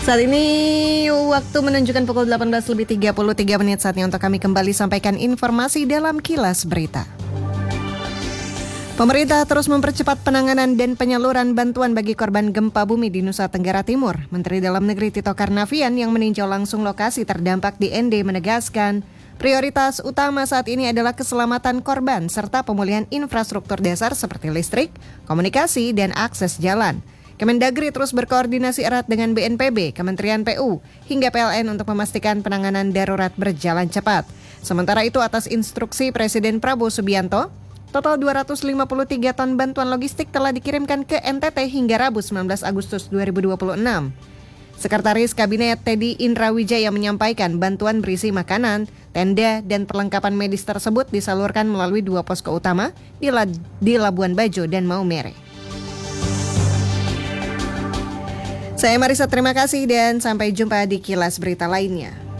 Saat ini waktu menunjukkan pukul 18.33 menit, saatnya untuk kami kembali sampaikan informasi dalam Kilas Berita. Pemerintah terus mempercepat penanganan dan penyaluran bantuan bagi korban gempa bumi di Nusa Tenggara Timur. Menteri Dalam Negeri Tito Karnavian yang meninjau langsung lokasi terdampak di ND menegaskan, prioritas utama saat ini adalah keselamatan korban serta pemulihan infrastruktur dasar seperti listrik, komunikasi, dan akses jalan. Kemendagri terus berkoordinasi erat dengan BNPB, Kementerian PU, hingga PLN untuk memastikan penanganan darurat berjalan cepat. Sementara itu, atas instruksi Presiden Prabowo Subianto, total 253 ton bantuan logistik telah dikirimkan ke NTT hingga Rabu 19 Agustus 2026. Sekretaris Kabinet Teddy Indrawijaya menyampaikan bantuan berisi makanan, tenda, dan perlengkapan medis tersebut disalurkan melalui 2 posko utama di Labuan Bajo dan Maumere. Saya Marisa, terima kasih dan sampai jumpa di Kilas Berita lainnya.